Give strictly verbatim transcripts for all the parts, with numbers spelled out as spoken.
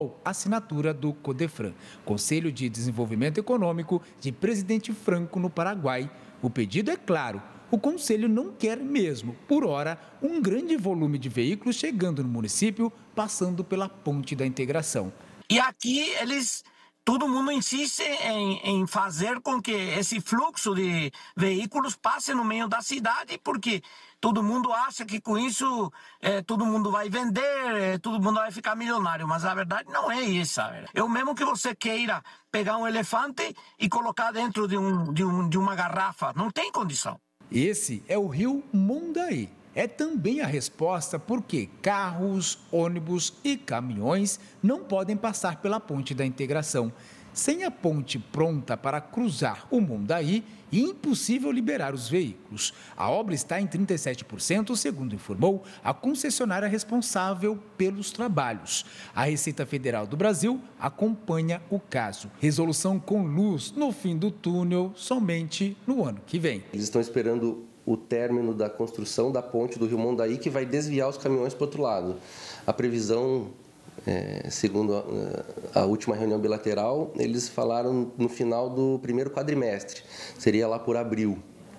assinatura do CODEFRAN, Conselho de Desenvolvimento Econômico de Presidente Franco, no Paraguai. O pedido é claro: o Conselho não quer mesmo, por hora, um grande volume de veículos chegando no município, passando pela Ponte da Integração. E aqui eles, todo mundo insiste em, em fazer com que esse fluxo de veículos passe no meio da cidade, porque todo mundo acha que com isso é, todo mundo vai vender, é, todo mundo vai ficar milionário, mas a verdade não é isso. Eu mesmo que você queira pegar um elefante e colocar dentro de, um, de, um, de uma garrafa, não tem condição. Esse é o rio Mondaí. É também a resposta porque carros, ônibus e caminhões não podem passar pela Ponte da Integração. Sem a ponte pronta para cruzar o Mondaí, é impossível liberar os veículos. A obra está em trinta e sete por cento, segundo informou a concessionária responsável pelos trabalhos. A Receita Federal do Brasil acompanha o caso. Resolução com luz no fim do túnel somente no ano que vem. Eles estão esperando o término da construção da ponte do Rio Mondaí, que vai desviar os caminhões para o outro lado. A previsão, é, segundo a, a última reunião bilateral, eles falaram no final do primeiro quadrimestre, seria lá por abril.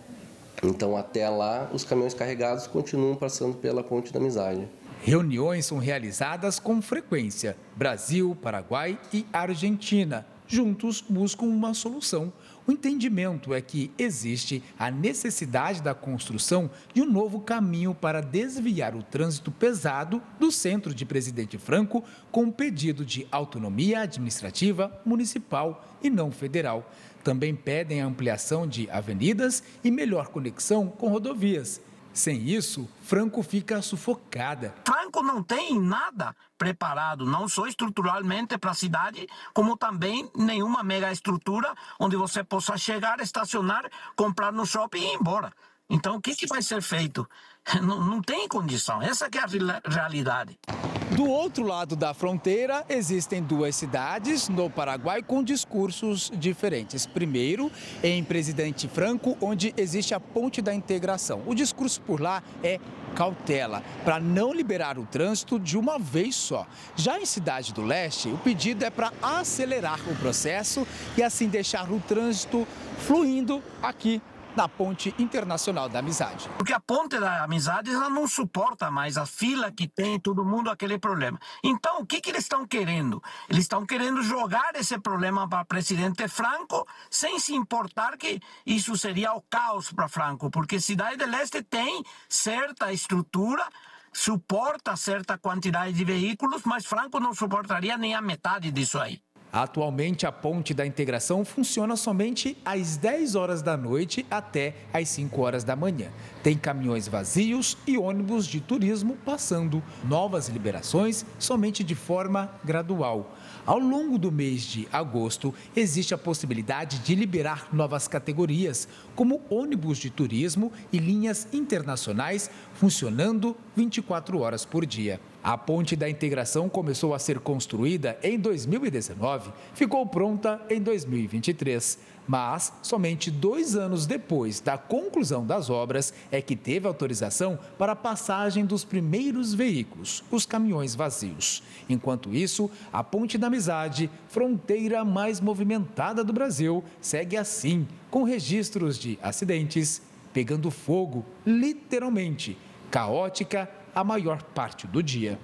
Então, até lá, os caminhões carregados continuam passando pela Ponte da Amizade. Reuniões são realizadas com frequência. Brasil, Paraguai e Argentina juntos buscam uma solução. O entendimento é que existe a necessidade da construção de um novo caminho para desviar o trânsito pesado do centro de Presidente Franco, com um pedido de autonomia administrativa municipal e não federal. Também pedem a ampliação de avenidas e melhor conexão com rodovias. Sem isso, Franco fica sufocada. Franco não tem nada preparado, não só estruturalmente para a cidade, como também nenhuma mega estrutura onde você possa chegar, estacionar, comprar no shopping e ir embora. Então, o que, que vai ser feito? Não, não tem condição, essa que é a realidade. Do outro lado da fronteira, existem duas cidades no Paraguai com discursos diferentes. Primeiro, em Presidente Franco, onde existe a Ponte da Integração. O discurso por lá é cautela, para não liberar o trânsito de uma vez só. Já em Cidade do Leste, o pedido é para acelerar o processo e assim deixar o trânsito fluindo aqui na Ponte Internacional da Amizade. Porque a Ponte da Amizade ela não suporta mais a fila que tem, todo mundo aquele problema. Então, o que, que eles estão querendo? Eles estão querendo jogar esse problema para o presidente Franco, sem se importar que isso seria o caos para Franco, porque Cidade do Leste tem certa estrutura, suporta certa quantidade de veículos, mas Franco não suportaria nem a metade disso aí. Atualmente, a Ponte da Integração funciona somente às dez horas da noite até às cinco horas da manhã. Tem caminhões vazios e ônibus de turismo passando. Novas liberações somente de forma gradual. Ao longo do mês de agosto, existe a possibilidade de liberar novas categorias, como ônibus de turismo e linhas internacionais, funcionando vinte e quatro horas por dia. A Ponte da Integração começou a ser construída em dois mil e dezenove, ficou pronta em dois mil e vinte e três. Mas somente dois anos depois da conclusão das obras é que teve autorização para a passagem dos primeiros veículos, os caminhões vazios. Enquanto isso, a Ponte da Amizade, fronteira mais movimentada do Brasil, segue assim, com registros de acidentes, pegando fogo, literalmente, caótica a maior parte do dia.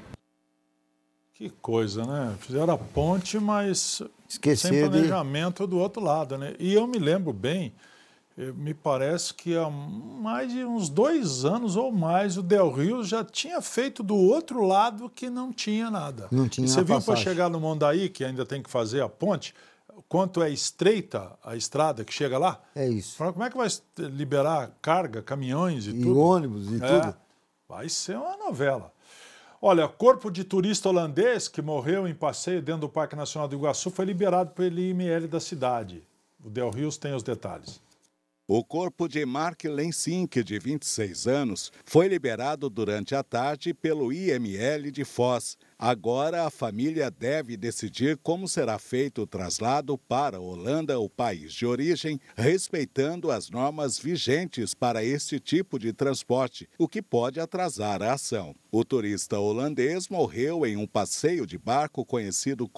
Que coisa, né? Fizeram a ponte, mas Esquecer sem planejamento de... do outro lado, né? E eu me lembro bem, me parece que há mais de uns dois anos ou mais o Del Rio já tinha feito do outro lado que não tinha nada. Não tinha. E você viu para passagem. chegar no Mondaí, que ainda tem que fazer a ponte, quanto é estreita a estrada que chega lá? É isso. Como é que vai liberar carga, caminhões e, E tudo? ônibus e É, tudo. vai ser uma novela. Olha, corpo de turista holandês que morreu em passeio dentro do Parque Nacional do Iguaçu foi liberado pelo I M L da cidade. O Del Rios tem os detalhes. O corpo de Mark Lensink, de vinte e seis anos, foi liberado durante a tarde pelo I M L de Foz, Agora, a família deve decidir como será feito o traslado para a Holanda, o país de origem, respeitando as normas vigentes para este tipo de transporte, o que pode atrasar a ação. O turista holandês morreu em um passeio de barco conhecido